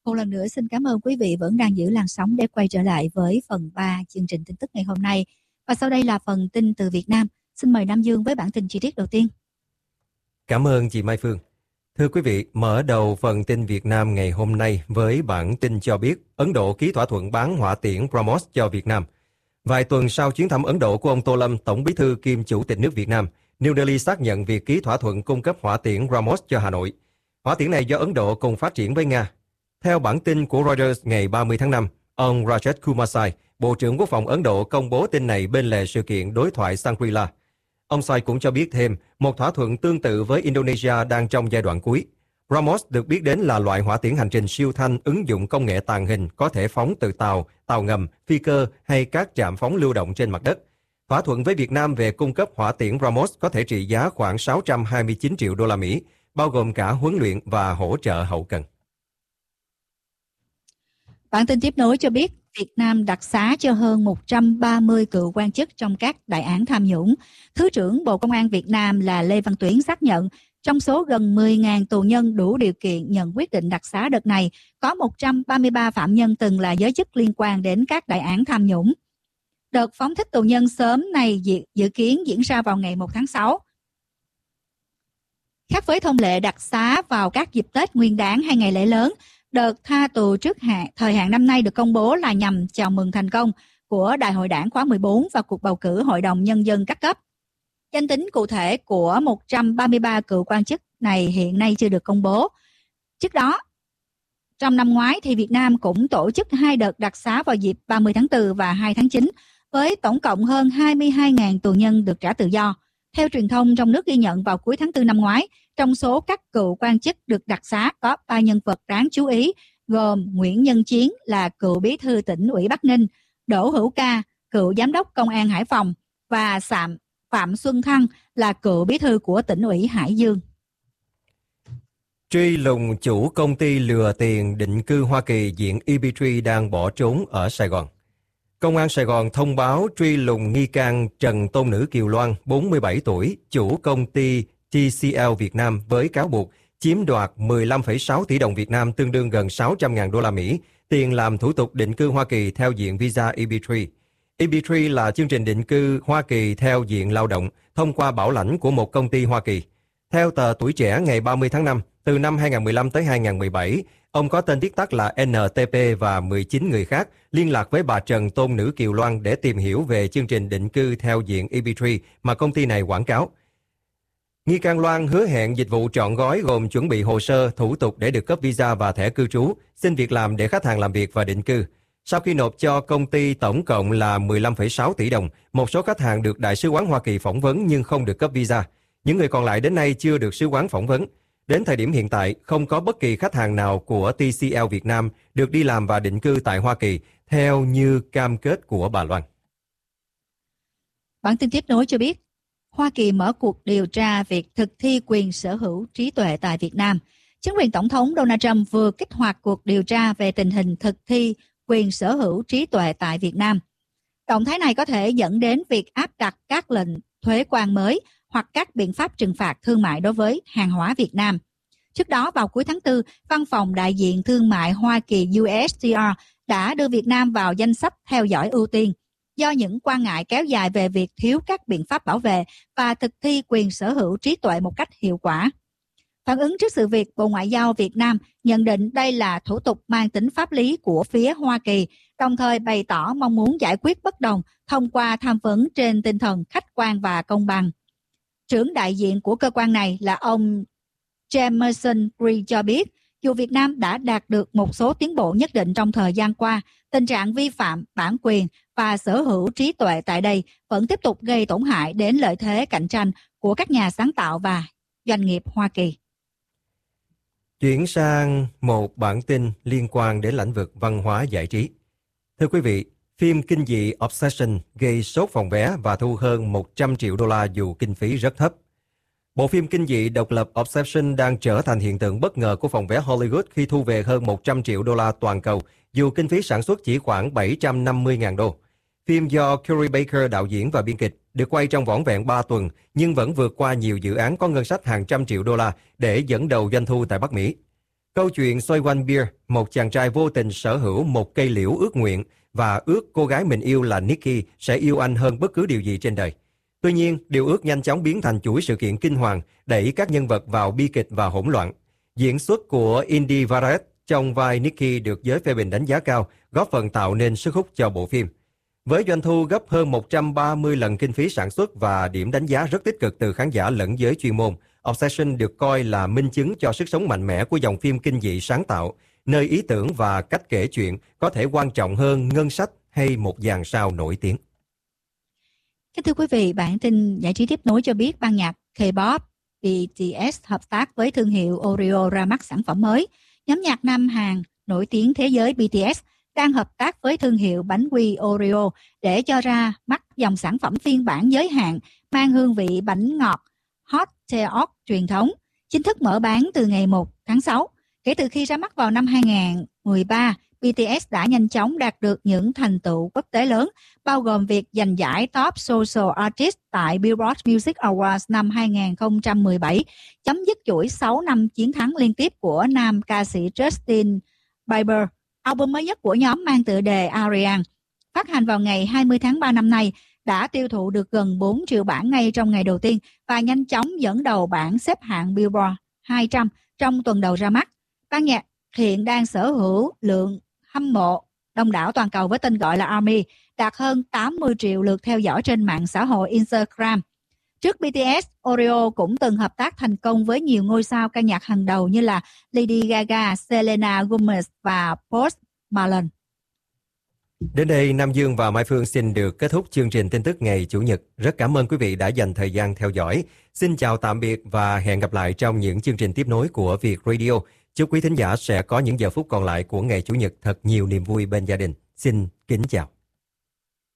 Một lần nữa xin cảm ơn quý vị vẫn đang giữ làn sóng để quay trở lại với phần 3 chương trình tin tức ngày hôm nay. Và sau đây là phần tin từ Việt Nam. Xin mời Nam Dương với bản tin chi tiết đầu tiên. Cảm ơn chị Mai Phương. Thưa quý vị, mở đầu phần tin Việt Nam ngày hôm nay với bản tin cho biết Ấn Độ ký thỏa thuận bán hỏa tiễn BrahMos cho Việt Nam. Vài tuần sau chuyến thăm Ấn Độ của ông Tô Lâm, Tổng Bí thư kiêm Chủ tịch nước Việt Nam, New Delhi xác nhận việc ký thỏa thuận cung cấp hỏa tiễn BrahMos cho Hà Nội. Hỏa tiễn này do Ấn Độ cùng phát triển với Nga. Theo bản tin của Reuters ngày 30 tháng 5, ông Rajat Kumar Sai, Bộ trưởng Quốc phòng Ấn Độ công bố tin này bên lề sự kiện đối thoại Shangri-La. Ông Sai cũng cho biết thêm, một thỏa thuận tương tự với Indonesia đang trong giai đoạn cuối. BrahMos được biết đến là loại hỏa tiễn hành trình siêu thanh ứng dụng công nghệ tàng hình có thể phóng từ tàu ngầm, phi cơ hay các trạm phóng lưu động trên mặt đất. Thỏa thuận với Việt Nam về cung cấp hỏa tiễn BrahMos có thể trị giá khoảng 629 triệu đô la Mỹ, bao gồm cả huấn luyện và hỗ trợ hậu cần. Bản tin tiếp nối cho biết Việt Nam đặc xá cho hơn 130 cựu quan chức trong các đại án tham nhũng. Thứ trưởng Bộ Công an Việt Nam là Lê Văn Tuyến xác nhận trong số gần 10.000 tù nhân đủ điều kiện nhận quyết định đặc xá đợt này, có 133 phạm nhân từng là giới chức liên quan đến các đại án tham nhũng. Đợt phóng thích tù nhân sớm này dự kiến diễn ra vào ngày 1 tháng 6. Khác với thông lệ đặc xá vào các dịp Tết Nguyên đán hay ngày lễ lớn, đợt tha tù trước thời hạn năm nay được công bố là nhằm chào mừng thành công của Đại hội Đảng khóa 14 và cuộc bầu cử Hội đồng Nhân dân các cấp. Danh tính cụ thể của 133 cựu quan chức này hiện nay chưa được công bố. Trước đó, trong năm ngoái thì Việt Nam cũng tổ chức 2 đợt đặc xá vào dịp 30 tháng 4 và 2 tháng 9, với tổng cộng hơn 22.000 tù nhân được trả tự do. Theo truyền thông trong nước ghi nhận vào cuối tháng 4 năm ngoái, trong số các cựu quan chức được đặc xá có 3 nhân vật đáng chú ý, gồm Nguyễn Nhân Chiến là cựu bí thư tỉnh ủy Bắc Ninh, Đỗ Hữu Ca, cựu giám đốc công an Hải Phòng và Phạm Xuân Thăng là cựu bí thư của tỉnh ủy Hải Dương. Truy lùng chủ công ty lừa tiền định cư Hoa Kỳ diện EB3 đang bỏ trốn ở Sài Gòn. Công an Sài Gòn thông báo truy lùng nghi can Trần Tôn Nữ Kiều Loan, 47 tuổi, chủ công ty TCL Việt Nam với cáo buộc chiếm đoạt 15,6 tỷ đồng Việt Nam tương đương gần 600.000 đô la Mỹ, tiền làm thủ tục định cư Hoa Kỳ theo diện visa EB3. EB3 là chương trình định cư Hoa Kỳ theo diện lao động thông qua bảo lãnh của một công ty Hoa Kỳ. Theo tờ Tuổi Trẻ ngày 30 tháng 5, từ năm 2015 tới 2017, ông có tên viết tắt là NTP và 19 người khác liên lạc với bà Trần Tôn Nữ Kiều Loan để tìm hiểu về chương trình định cư theo diện EB3 mà công ty này quảng cáo. Nghi can Loan hứa hẹn dịch vụ trọn gói gồm chuẩn bị hồ sơ, thủ tục để được cấp visa và thẻ cư trú, xin việc làm để khách hàng làm việc và định cư. Sau khi nộp cho công ty tổng cộng là 15,6 tỷ đồng, một số khách hàng được Đại sứ quán Hoa Kỳ phỏng vấn nhưng không được cấp visa. Những người còn lại đến nay chưa được sứ quán phỏng vấn. Đến thời điểm hiện tại, không có bất kỳ khách hàng nào của TCL Việt Nam được đi làm và định cư tại Hoa Kỳ, theo như cam kết của bà Loan. Bản tin tiếp nối cho biết, Hoa Kỳ mở cuộc điều tra việc thực thi quyền sở hữu trí tuệ tại Việt Nam. Chính quyền Tổng thống Donald Trump vừa kích hoạt cuộc điều tra về tình hình thực thi quyền sở hữu trí tuệ tại Việt Nam. Động thái này có thể dẫn đến việc áp đặt các lệnh thuế quan mới hoặc các biện pháp trừng phạt thương mại đối với hàng hóa Việt Nam. Trước đó, vào cuối tháng 4, Văn phòng Đại diện Thương mại Hoa Kỳ USTR đã đưa Việt Nam vào danh sách theo dõi ưu tiên do những quan ngại kéo dài về việc thiếu các biện pháp bảo vệ và thực thi quyền sở hữu trí tuệ một cách hiệu quả. Phản ứng trước sự việc, Bộ Ngoại giao Việt Nam nhận định đây là thủ tục mang tính pháp lý của phía Hoa Kỳ, đồng thời bày tỏ mong muốn giải quyết bất đồng thông qua tham vấn trên tinh thần khách quan và công bằng. Trưởng đại diện của cơ quan này là ông Jameson Green cho biết, dù Việt Nam đã đạt được một số tiến bộ nhất định trong thời gian qua, tình trạng vi phạm bản quyền và sở hữu trí tuệ tại đây vẫn tiếp tục gây tổn hại đến lợi thế cạnh tranh của các nhà sáng tạo và doanh nghiệp Hoa Kỳ. Chuyển sang một bản tin liên quan đến lĩnh vực văn hóa giải trí. Thưa quý vị, phim kinh dị Obsession gây sốt phòng vé và thu hơn 100 triệu đô la dù kinh phí rất thấp. Bộ phim kinh dị độc lập Obsession đang trở thành hiện tượng bất ngờ của phòng vé Hollywood khi thu về hơn 100 triệu đô la toàn cầu, dù kinh phí sản xuất chỉ khoảng 750.000 đô. Phim do Curry Baker đạo diễn và biên kịch, được quay trong vỏn vẹn 3 tuần, nhưng vẫn vượt qua nhiều dự án có ngân sách hàng trăm triệu đô la để dẫn đầu doanh thu tại Bắc Mỹ. Câu chuyện xoay quanh Bear, một chàng trai vô tình sở hữu một cây liễu ước nguyện và ước cô gái mình yêu là Nikki sẽ yêu anh hơn bất cứ điều gì trên đời. Tuy nhiên, điều ước nhanh chóng biến thành chuỗi sự kiện kinh hoàng, đẩy các nhân vật vào bi kịch và hỗn loạn. Diễn xuất của Indy Varese trong vai Nikki được giới phê bình đánh giá cao, góp phần tạo nên sức hút cho bộ phim. Với doanh thu gấp hơn 130 lần kinh phí sản xuất và điểm đánh giá rất tích cực từ khán giả lẫn giới chuyên môn, Obsession được coi là minh chứng cho sức sống mạnh mẽ của dòng phim kinh dị sáng tạo, nơi ý tưởng và cách kể chuyện có thể quan trọng hơn ngân sách hay một dàn sao nổi tiếng. Kính thưa quý vị, bản tin giải trí tiếp nối cho biết ban nhạc K-pop BTS hợp tác với thương hiệu Oreo ra mắt sản phẩm mới. Nhóm nhạc Nam Hàn nổi tiếng thế giới BTS đang hợp tác với thương hiệu bánh quy Oreo để cho ra mắt dòng sản phẩm phiên bản giới hạn mang hương vị bánh ngọt Hot Teok truyền thống, chính thức mở bán từ ngày 1 tháng 6. Kể từ khi ra mắt vào năm 2013, BTS đã nhanh chóng đạt được những thành tựu quốc tế lớn, bao gồm việc giành giải Top Social Artist tại Billboard Music Awards năm 2017, chấm dứt chuỗi 6 năm chiến thắng liên tiếp của nam ca sĩ Justin Bieber. Album mới nhất của nhóm mang tựa đề Ariane, phát hành vào ngày 20 tháng 3 năm nay, đã tiêu thụ được gần 4 triệu bản ngay trong ngày đầu tiên và nhanh chóng dẫn đầu bảng xếp hạng Billboard 200 trong tuần đầu ra mắt. Ban nhạc hiện đang sở hữu lượng hâm mộ đông đảo toàn cầu với tên gọi là ARMY, đạt hơn 80 triệu lượt theo dõi trên mạng xã hội Instagram. Trước BTS, Oreo cũng từng hợp tác thành công với nhiều ngôi sao ca nhạc hàng đầu như là Lady Gaga, Selena Gomez và Post Malone. Đến đây, Nam Dương và Mai Phương xin được kết thúc chương trình tin tức ngày Chủ nhật. Rất cảm ơn quý vị đã dành thời gian theo dõi. Xin chào tạm biệt và hẹn gặp lại trong những chương trình tiếp nối của Việt Radio. Chúc quý thính giả sẽ có những giờ phút còn lại của ngày Chủ nhật thật nhiều niềm vui bên gia đình. Xin kính chào.